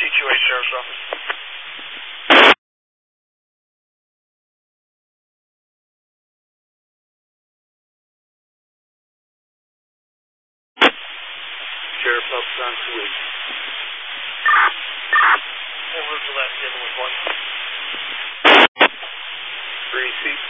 CQA Sheriff's Office. Sheriff's Office on 2-8. And where's the last vehicle with one? 3C.